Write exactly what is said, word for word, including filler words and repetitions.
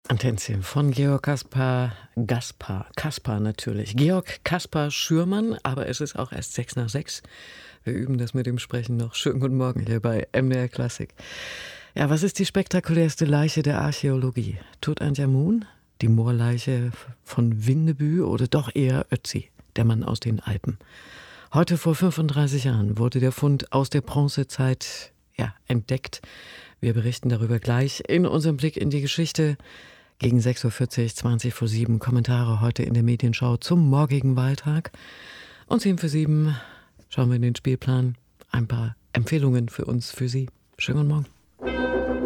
Antenzien von Georg Kaspar, Gaspar, Kaspar natürlich. Georg Kaspar Schürmann, aber es ist auch erst sechs nach sechs. Wir üben das mit dem Sprechen noch. Schönen guten Morgen hier bei M D R Klassik. Ja, was ist die spektakulärste Leiche der Archäologie? Tutanchamun, die Moorleiche von Windebü oder doch eher Ötzi, der Mann aus den Alpen? Heute vor fünfunddreißig Jahren wurde der Fund aus der Bronzezeit ja, entdeckt. Wir berichten darüber gleich in unserem Blick in die Geschichte. Gegen sechs Uhr vierzig, zwanzig vor sieben, Kommentare heute in der Medienschau zum morgigen Wahltag. Und zehn vor sieben schauen wir in den Spielplan. Ein paar Empfehlungen für uns, für Sie. Schönen guten Morgen.